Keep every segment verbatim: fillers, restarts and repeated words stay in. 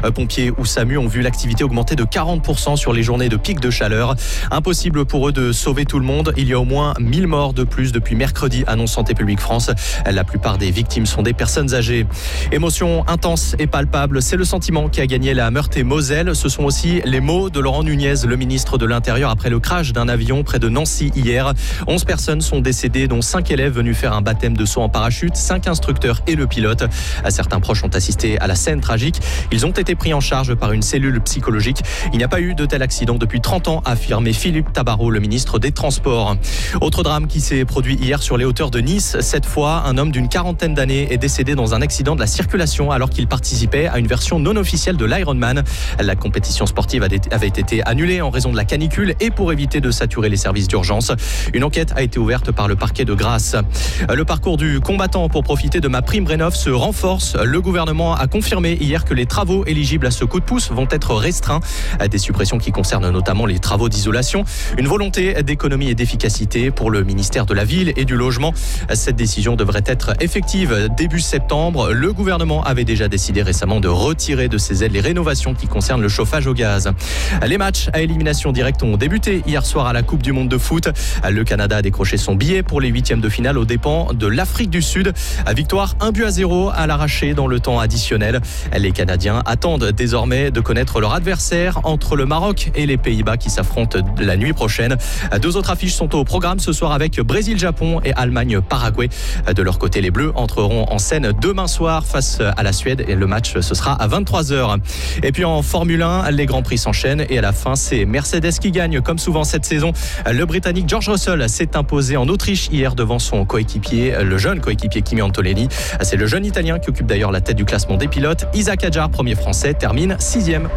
Pompiers ou SAMU ont vu l'activité augmenter de quarante pour cent sur les journées de pic de chaleur. Impossible pour eux de sauver tout le monde. Il y a au moins mille morts de plus depuis mercredi, annonce Santé publique France. La plupart des victimes sont des personnes âgées. Émotion intense et palpable, c'est le sentiment qui a gagné la Meurthe-et-Moselle. Ce sont aussi les mots de Laurent Nunez, le ministre de l'Intérieur, après le crash d'un avion près de Nancy hier. onze personnes sont décédées, dont cinq élèves venus faire un baptême de saut en parachute, cinq instructeurs et le pilote. Certains proches ont assisté à la scène tragique. Ils ont été pris en charge par une cellule psychologique. Il n'y a pas eu de tel accident depuis trente ans, a affirmé Philippe Tabarot, le ministre des Transports. Autre drame qui s'est produit hier sur les hauteurs de Nice. Cette fois, un homme d'une quarantaine d'années est décédé dans un accident de la circulation alors qu'il participait à une version non officielle de l'Ironman. La compétition sportive avait été annulée en raison de la canicule et pour éviter de saturer les services d'urgence. Une enquête a été ouverte par le parquet de Grasse. Le parcours du combattant pour profiter de ma prime rénov se renforce. Le gouvernement a confirmé hier que les travaux éligibles à ce coup de pouce vont être restreints. Des suppressions qui concernent notamment les travaux d'isolation. Une volonté d'économie et d'efficacité pour le ministère de la Ville et du Logement. Cette décision devrait être effective début septembre. Le gouvernement avait déjà décidé récemment de retirer de ses aides les rénovations qui concernent le chauffage au gaz. Les matchs à élimination directe ont débuté hier soir à la Coupe du Monde de foot. Le Canada a décroché son billet pour les huitièmes de finale aux dépens de l'Afrique du Sud. Victoire un but à zéro à l'arraché dans le temps additionnel. Les Canadiens attendent désormais de connaître leur adversaire entre le Maroc et les Pays-Bas qui s'affrontent la nuit prochaine. Deux autres affiches sont au programme ce soir avec Brésil-Japon et Allemagne-Paraguay. De leur côté, les Bleus entreront en scène demain soir face à la Suède et le match ce sera à vingt-trois heures. Et puis en Formule un, les Grands Prix s'enchaînent et à la fin, c'est Mercedes qui gagne comme souvent cette saison. Le Britannique George Russell s'est imposé en Autriche hier devant son coéquipier, le jeune coéquipier Kimi Antonelli. C'est le jeune Italien qui occupe d'ailleurs la tête du classement des pilotes. Isaac Hadjar, premier français, termine sixième.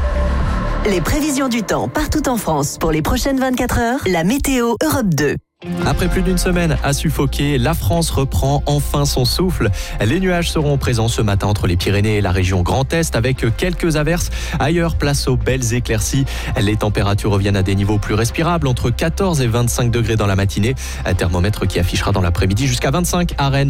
Les prévisions du temps partout en France pour les prochaines vingt-quatre heures. La météo Europe deux. Après plus d'une semaine à suffoquer, la France reprend enfin son souffle. Les nuages seront présents ce matin entre les Pyrénées et la région Grand Est avec quelques averses. Ailleurs, place aux belles éclaircies. Les températures reviennent à des niveaux plus respirables, entre quatorze et vingt-cinq degrés dans la matinée. Un thermomètre qui affichera dans l'après-midi jusqu'à vingt-cinq à Rennes.